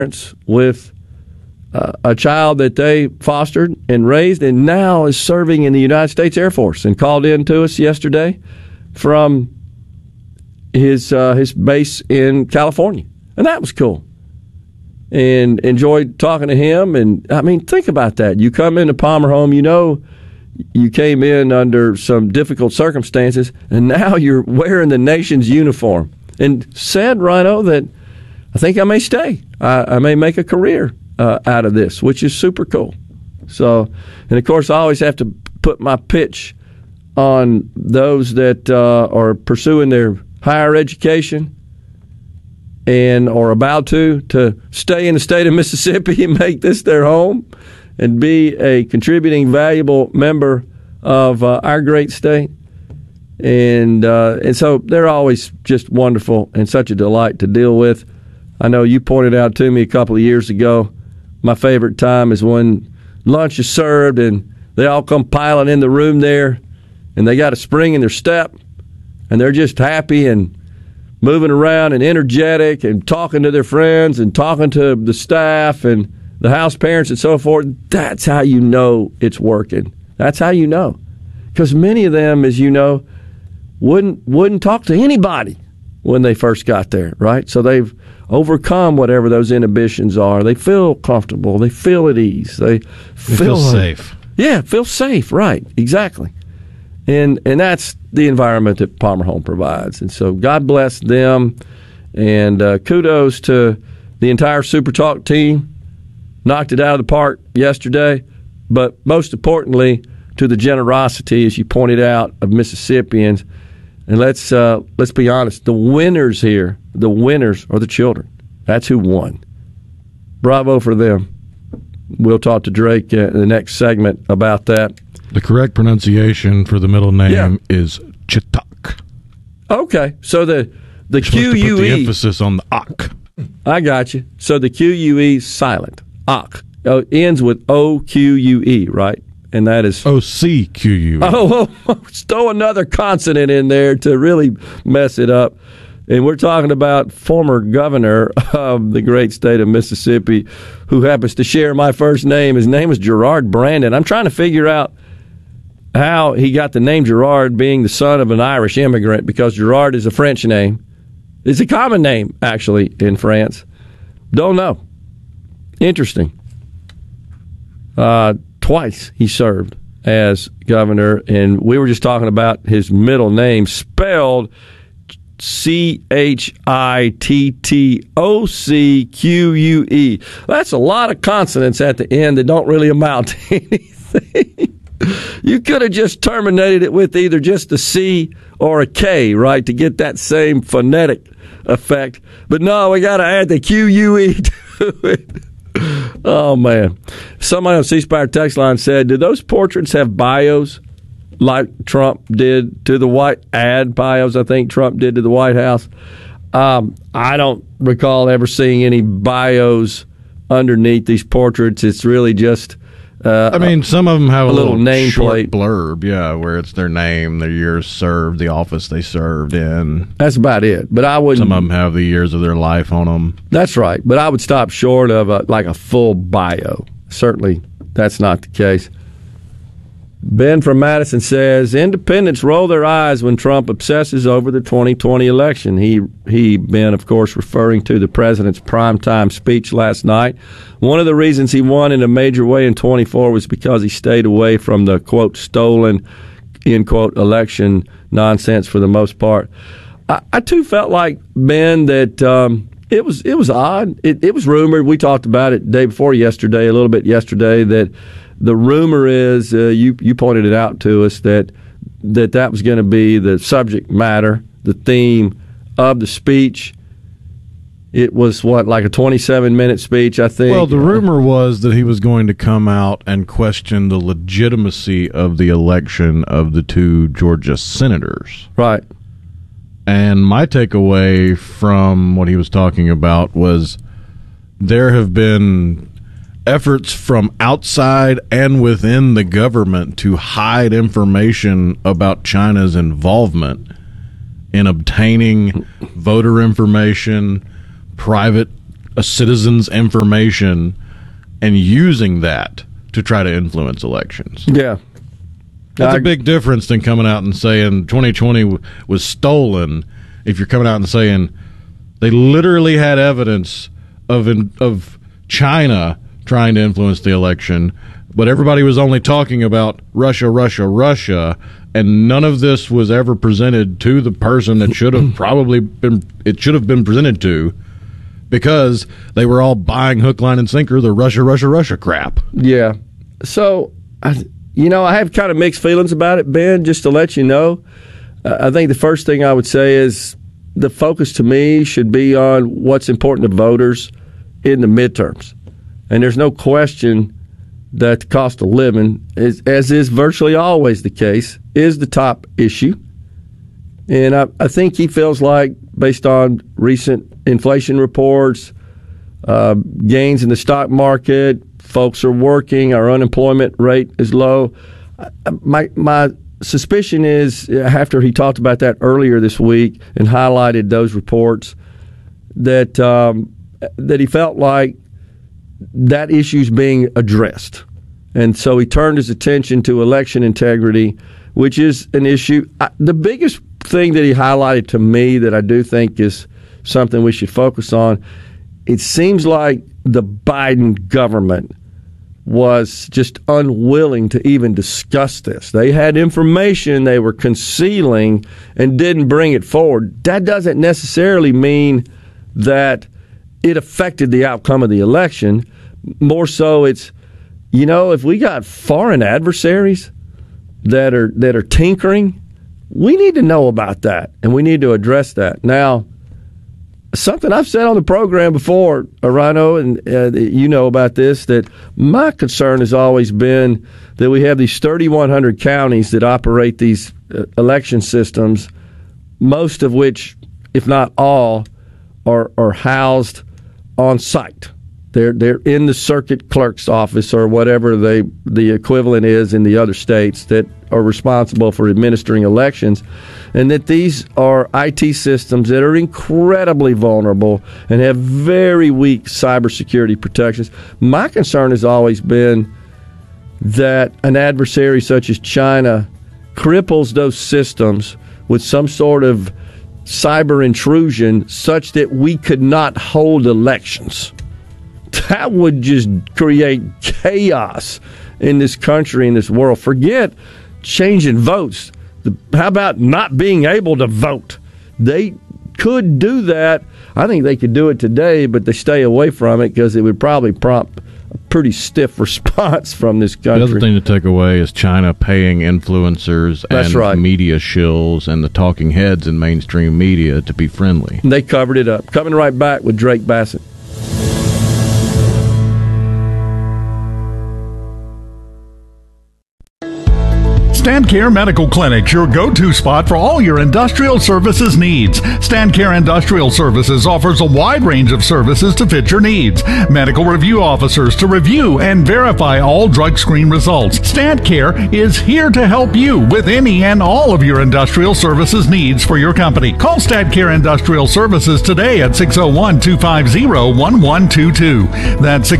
with a child that they fostered and raised and now is serving in the United States Air Force and called in to us yesterday from his base in California. And that was cool. And enjoyed talking to him. And, I mean, think about that. You come into Palmer Home, you know you came in under some difficult circumstances, and now you're wearing the nation's uniform. And said, Rhino, that I think I may stay. I may make a career out of this, which is super cool. So, and of course, I always have to put my pitch on those that are pursuing their higher education and are about to stay in the state of Mississippi and make this their home and be a contributing, valuable member of our great state. And so they're always just wonderful and such a delight to deal with. I know you pointed out to me a couple of years ago, my favorite time is when lunch is served and they all come piling in the room there and they got a spring in their step and they're just happy and moving around and energetic and talking to their friends and talking to the staff and the house parents and so forth. That's how you know it's working. That's how you know. Because many of them, as you know, wouldn't talk to anybody when they first got there, right? So they've overcome whatever those inhibitions are. They feel comfortable. They feel at ease. They feel safe. Yeah, feel safe, right, exactly. And that's the environment that Palmer Home provides. And so God bless them, and kudos to the entire Super Talk team. Knocked it out of the park yesterday, but most importantly, to the generosity, as you pointed out, of Mississippians. And let's be honest, the winners here, the winners are the children. That's who won. Bravo for them. We'll talk to Drake in the next segment about that. The correct pronunciation for the middle name is Chetak. Okay, so the You're QUE. to put the emphasis on the ak. I got you. So the QUE is silent. Ak. Ends with OQUE, right? And that is OCQUE. Oh, let's throw another consonant in there to really mess it up. And we're talking about former governor of the great state of Mississippi who happens to share my first name. His name is Gerard Brandon. I'm trying to figure out how he got the name Gerard, being the son of an Irish immigrant, because Gerard is a French name. It's a common name, actually, in France. Don't know. Interesting. Twice he served as governor, and we were just talking about his middle name, spelled CHITTOCQUE. That's a lot of consonants at the end that don't really amount to anything. You could have just terminated it with either just a C or a K, right, to get that same phonetic effect. But no, we got to add the QUE to it. Oh, man. Somebody on C Spire text line said, do those portraits have bios like Trump did to the bios I think Trump did to the White House? I don't recall ever seeing any bios underneath these portraits. It's really just some of them have a little nameplate blurb, where it's their name, their years served, the office they served in. That's about it. But I wouldn't. Some of them have the years of their life on them. That's right. But I would stop short of a full bio. Certainly, that's not the case. Ben from Madison says, independents roll their eyes when Trump obsesses over the 2020 election. He, Ben, of course, referring to the president's primetime speech last night. One of the reasons he won in a major way in 24 was because he stayed away from the, quote, stolen, end quote, election nonsense for the most part. I too felt like, Ben, that it was odd. It was rumored. We talked about it day before yesterday, a little bit yesterday, that the rumor is, you pointed it out to us, that was going to be the subject matter, the theme of the speech. It was, like a 27-minute speech, I think. Well, the rumor was that he was going to come out and question the legitimacy of the election of the two Georgia senators. Right. And my takeaway from what he was talking about was there have been efforts from outside and within the government to hide information about China's involvement in obtaining voter information, private a citizen's information and using that to try to influence elections. Yeah. That's a big difference than coming out and saying 2020 was stolen. If you're coming out and saying they literally had evidence of China trying to influence the election, but everybody was only talking about Russia, Russia, Russia, and none of this was ever presented to the person that should have been presented to, because they were all buying hook, line, and sinker the Russia, Russia, Russia crap. Yeah. So, I have kind of mixed feelings about it, Ben, just to let you know. I think the first thing I would say is the focus to me should be on what's important to voters in the midterms. And there's no question that the cost of living, as is virtually always the case, is the top issue. And I think he feels like, based on recent inflation reports, gains in the stock market, folks are working, our unemployment rate is low. My suspicion is, after he talked about that earlier this week and highlighted those reports, that he felt like that issue's being addressed. And so he turned his attention to election integrity, which is an issue. The biggest thing that he highlighted to me that I do think is something we should focus on, it seems like the Biden government was just unwilling to even discuss this. They had information they were concealing and didn't bring it forward. That doesn't necessarily mean that it affected the outcome of the election. More so, it's, if we got foreign adversaries that are tinkering, we need to know about that, and we need to address that. Now, something I've said on the program before, Rhino, and you know about this, that my concern has always been that we have these 3,100 counties that operate these election systems, most of which, if not all, are housed on site. They're in the circuit clerk's office or whatever the equivalent is in the other states that are responsible for administering elections, and that these are IT systems that are incredibly vulnerable and have very weak cybersecurity protections. My concern has always been that an adversary such as China cripples those systems with some sort of cyber intrusion such that we could not hold elections. That would just create chaos in this country, in this world. Forget changing votes. How about not being able to vote? They could do that. I think they could do it today, but they stay away from it because it would probably prompt a pretty stiff response from this country. The other thing to take away is China paying influencers and media shills and the talking heads in mainstream media to be friendly. They covered it up. Coming right back with Drake Bassett. StandCare Medical Clinics, your go-to spot for all your industrial services needs. StandCare Industrial Services offers a wide range of services to fit your needs. Medical review officers to review and verify all drug screen results. StandCare is here to help you with any and all of your industrial services needs for your company. Call StandCare Industrial Services today at 601-250-1122. That's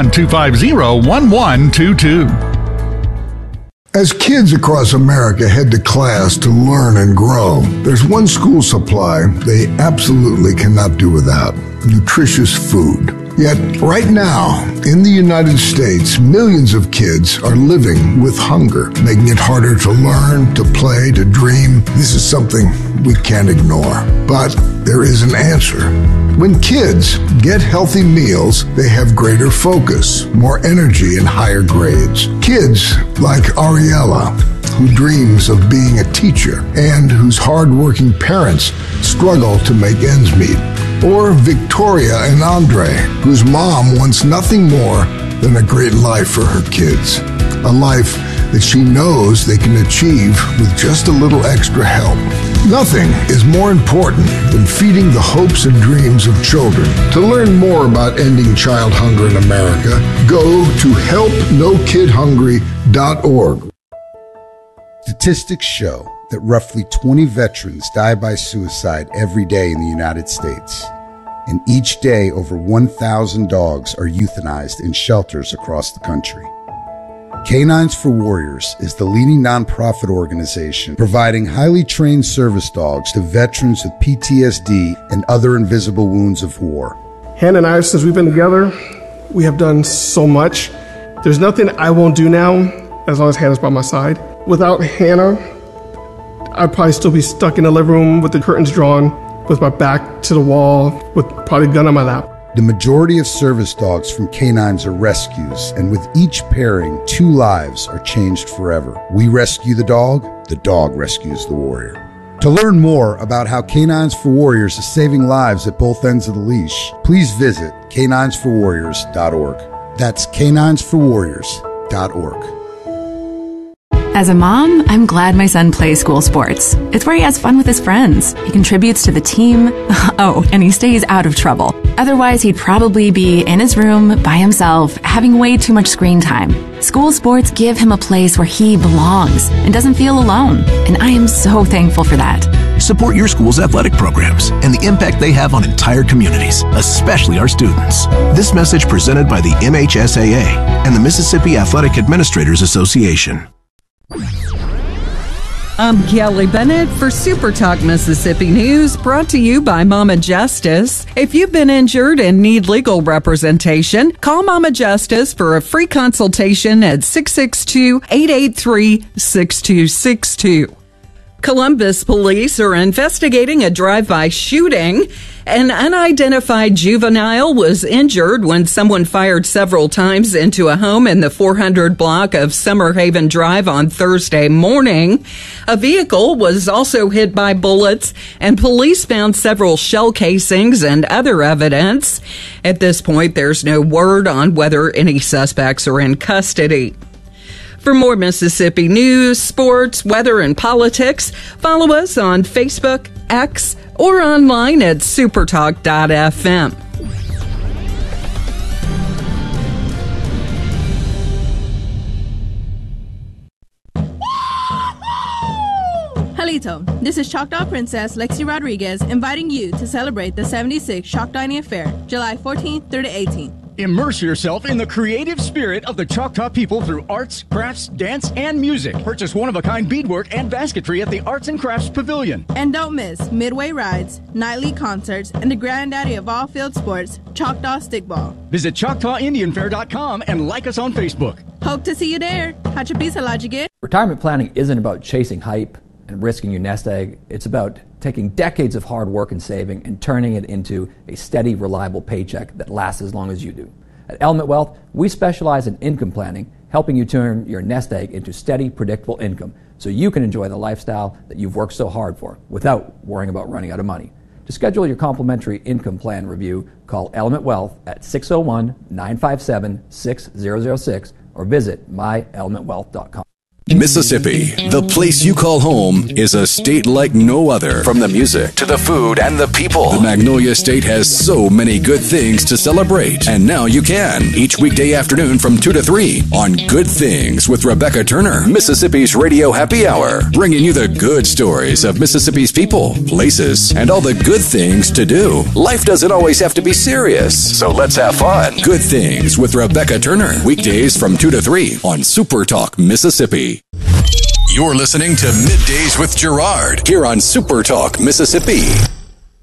601-250-1122. As kids across America head to class to learn and grow, there's one school supply they absolutely cannot do without: nutritious food. Yet, right now, in the United States, millions of kids are living with hunger, making it harder to learn, to play, to dream. This is something we can't ignore. But there is an answer. When kids get healthy meals, they have greater focus, more energy, and higher grades. Kids like Ariella, who dreams of being a teacher and whose hardworking parents struggle to make ends meet. Or Victoria and Andre, whose mom wants nothing more than a great life for her kids. A life that she knows they can achieve with just a little extra help. Nothing is more important than feeding the hopes and dreams of children. To learn more about ending child hunger in America, go to helpnokidhungry.org. Statistics show that roughly 20 veterans die by suicide every day in the United States. And each day, over 1,000 dogs are euthanized in shelters across the country. Canines for Warriors is the leading nonprofit organization providing highly trained service dogs to veterans with PTSD and other invisible wounds of war. Hannah and I, since we've been together, we have done so much. There's nothing I won't do now as long as Hannah's by my side. Without Hannah, I'd probably still be stuck in the living room with the curtains drawn, with my back to the wall, with probably a gun on my lap. The majority of service dogs from canines are rescues, and with each pairing, 2 lives are changed forever. We rescue the dog rescues the warrior. To learn more about how Canines for Warriors is saving lives at both ends of the leash, please visit caninesforwarriors.org. That's caninesforwarriors.org. As a mom, I'm glad my son plays school sports. It's where he has fun with his friends. He contributes to the team. Oh, and he stays out of trouble. Otherwise, he'd probably be in his room by himself, having way too much screen time. School sports give him a place where he belongs and doesn't feel alone. And I am so thankful for that. Support your school's athletic programs and the impact they have on entire communities, especially our students. This message presented by the MHSAA and the Mississippi Athletic Administrators Association. I'm Kelly Bennett for Super Talk Mississippi News, brought to you by Mama Justice. If you've been injured and need legal representation, call Mama Justice for a free consultation at 662-883-6262. Columbus police are investigating a drive-by shooting. An unidentified juvenile was injured when someone fired several times into a home in the 400 block of Summer Haven Drive on Thursday morning. A vehicle was also hit by bullets, and police found several shell casings and other evidence. At this point, there's no word on whether any suspects are in custody. For more Mississippi news, sports, weather, and politics, follow us on Facebook, X, or online at supertalk.fm. Halito, this is Choctaw Princess Lexi Rodriguez inviting you to celebrate the 76th Choctaw Indian Fair, July 14th through the 18th. Immerse yourself in the creative spirit of the Choctaw people through arts, crafts, dance, and music. Purchase one-of-a-kind beadwork and basketry at the Arts and Crafts Pavilion. And don't miss midway rides, nightly concerts, and the granddaddy of all field sports, Choctaw Stickball. Visit ChoctawIndianFair.com and like us on Facebook. Hope to see you there. Hachapisa Lajigit. Retirement planning isn't about chasing hype and risking your nest egg. It's about taking decades of hard work and saving and turning it into a steady, reliable paycheck that lasts as long as you do. At Element Wealth, we specialize in income planning, helping you turn your nest egg into steady, predictable income so you can enjoy the lifestyle that you've worked so hard for without worrying about running out of money. To schedule your complimentary income plan review, call Element Wealth at 601-957-6006 or visit myelementwealth.com. Mississippi, the place you call home, is a state like no other. From the music to the food and the people, the Magnolia State has so many good things to celebrate. And now you can, each weekday afternoon from 2 to 3 on Good Things with Rebecca Turner, Mississippi's Radio Happy Hour, bringing you the good stories of Mississippi's people, places, and all the good things to do. Life doesn't always have to be serious, so let's have fun. Good Things with Rebecca Turner, weekdays from 2 to 3 on Super Talk Mississippi. You're listening to Middays with Gerard here on Super Talk Mississippi.